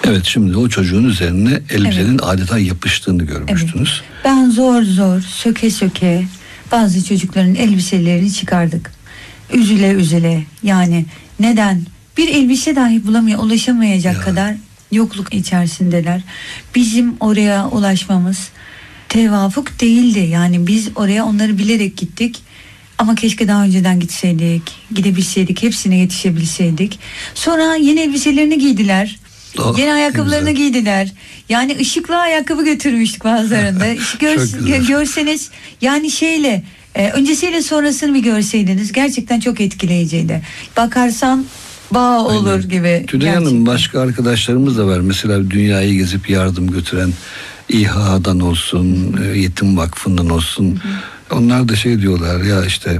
Evet, şimdi o çocuğun üzerine elbisenin adeta yapıştığını görmüştünüz. Evet. Ben zor zor söke söke bazı çocukların elbiselerini çıkardık. Üzüle üzüle, yani neden? Bir elbise dahi ulaşamayacak kadar yokluk içerisindeler. Bizim oraya ulaşmamız tevafuk değildi. Yani biz oraya onları bilerek gittik. Ama keşke daha önceden gitseydik, gidebilseydik, hepsine yetişebilseydik. Sonra yeni elbiselerini giydiler. Yeni ayakkabılarını giydiler. Yani ışıklı ayakkabı götürmüştük bazılarında. Görseniz yani öncesiyle sonrasını bir görseydiniz gerçekten çok etkileyiciydi. Bakarsan bağ olur gibi. Tülay Hanım, başka arkadaşlarımız da var. Mesela dünyayı gezip yardım götüren İHA'dan olsun, Yetim Vakfı'ndan olsun. Onlar da diyorlar ya, işte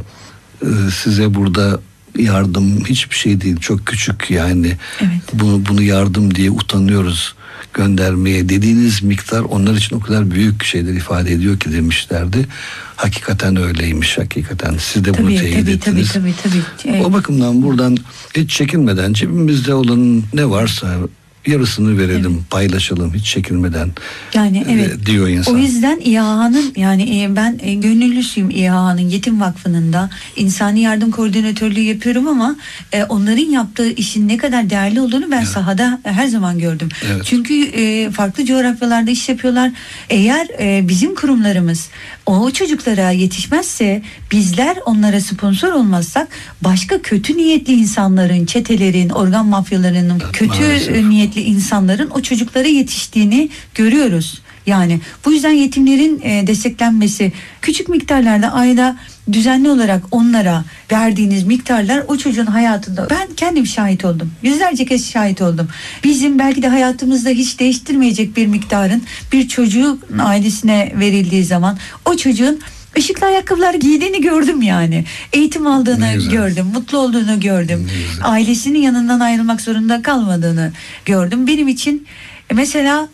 size burada yardım hiçbir şey değil, çok küçük yani. Evet. Bunu yardım diye utanıyoruz göndermeye. Dediğiniz miktar onlar için o kadar büyük şeyler ifade ediyor ki demişlerdi. Hakikaten öyleymiş, hakikaten. Siz de bunu teyit ettiniz. Tabii. Evet. O bakımdan buradan hiç çekinmeden cebimizde olan ne varsa yarısını verelim, paylaşalım hiç çekinmeden. Yani evet. Diyor insan. O yüzden İHA'nın, yani ben gönüllüsüyüm İHA'nın, Yetim Vakfı'nın da insani yardım koordinatörlüğü yapıyorum ama onların yaptığı işin ne kadar değerli olduğunu ben sahada her zaman gördüm. Evet. Çünkü farklı coğrafyalarda iş yapıyorlar. Eğer bizim kurumlarımız o çocuklara yetişmezse, bizler onlara sponsor olmazsak, başka kötü niyetli insanların, çetelerin, organ mafyalarının, kötü niyetli insanların o çocuklara yetiştiğini görüyoruz. Yani bu yüzden yetimlerin desteklenmesi, küçük miktarlarda ayda düzenli olarak onlara verdiğiniz miktarlar o çocuğun hayatında, ben kendim şahit oldum. Yüzlerce kez şahit oldum. Bizim belki de hayatımızda hiç değiştirmeyecek bir miktarın bir çocuğun ailesine verildiği zaman o çocuğun ışıklı ayakkabılar giydiğini gördüm yani. Eğitim aldığını gördüm. Mutlu olduğunu gördüm. Ailesinin yanından ayrılmak zorunda kalmadığını gördüm. Benim için mesela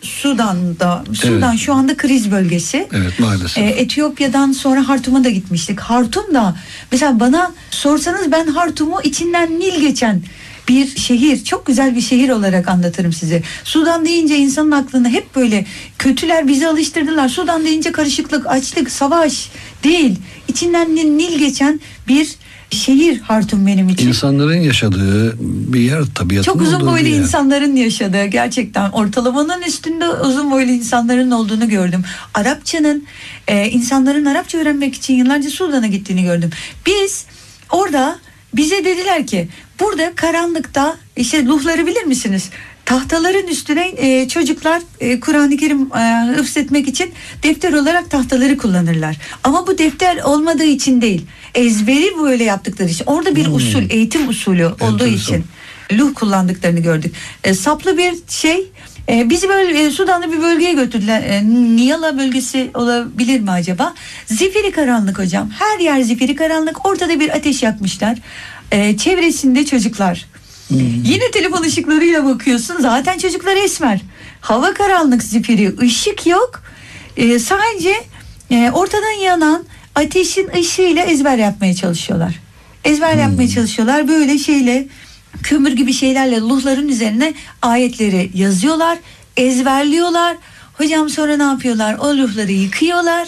Sudan şu anda kriz bölgesi. Evet, maalesef. Etiyopya'dan sonra Hartum'a da gitmiştik. Hartum'da mesela bana sorsanız ben Hartum'u içinden Nil geçen bir şehir, çok güzel bir şehir olarak anlatırım size. Sudan deyince insanın aklına hep böyle kötüler bizi alıştırdılar. Sudan deyince karışıklık, açlık, savaş değil. İçinden Nil geçen bir şehir Hartum benim için. İnsanların yaşadığı bir yer, tabiatın çok olduğu uzun boylu bir yer. insanların yaşadığı, gerçekten ortalamanın üstünde uzun boylu insanların olduğunu gördüm. Arapçanın, insanların Arapça öğrenmek için yıllarca Sudan'a gittiğini gördüm. Biz orada bize dediler ki burada karanlıkta luhları bilir misiniz? Tahtaların üstüne çocuklar Kur'an-ı Kerim hıfzetmek için defter olarak tahtaları kullanırlar. Ama bu defter olmadığı için değil, ezberi böyle yaptıkları için. Orada bir usul, eğitim usulü olduğu için luh kullandıklarını gördük. Saplı bir bizi böyle Sudan'da bir bölgeye götürdüler. Niyala bölgesi olabilir mi acaba? Zifiri karanlık hocam. Her yer zifiri karanlık. Ortada bir ateş yakmışlar. Çevresinde çocuklar. Yine telefon ışıklarıyla bakıyorsun. Zaten çocuklar esmer. Hava karanlık, zifiri, ışık yok. Sadece ortadan yanan ateşin ışığıyla ezber yapmaya çalışıyorlar. Yapmaya çalışıyorlar. Böyle kömür gibi şeylerle luhların üzerine ayetleri yazıyorlar, ezberliyorlar. Hocam sonra ne yapıyorlar? O luhları yıkıyorlar,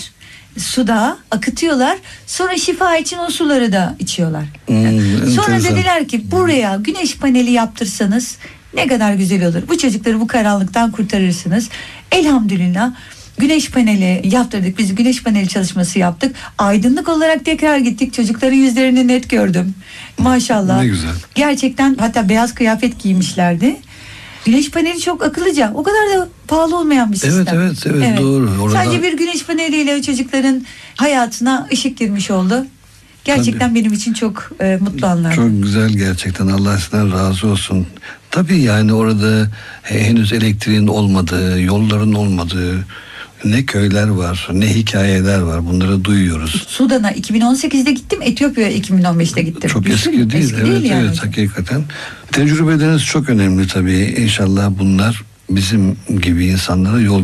suda akıtıyorlar. Sonra şifa için o suları da içiyorlar. Sonra dediler ki buraya güneş paneli yaptırsanız ne kadar güzel olur. Bu çocukları bu karanlıktan kurtarırsınız. Elhamdülillah güneş paneli yaptırdık. Biz güneş paneli çalışması yaptık. Aydınlık olarak tekrar gittik. Çocukların yüzlerini net gördüm. Maşallah. Ne güzel. Gerçekten, hatta beyaz kıyafet giymişlerdi. Güneş paneli çok akıllıca. O kadar da pahalı olmayan bir sistem. Evet. Doğru. Sadece bir güneş paneliyle çocukların hayatına ışık girmiş oldu. Gerçekten benim için çok mutlu anlar. Çok güzel gerçekten. Allah sizden razı olsun. Tabii yani orada henüz elektriğin olmadığı, yolların olmadığı ne köyler var, ne hikayeler var. Bunları duyuyoruz. Sudan'a 2018'de gittim, Etiyopya'ya 2015'te gittim. Çok eski değil. Evet, hakikaten. Tecrübeleriniz çok önemli tabii. İnşallah bunlar bizim gibi insanlara yol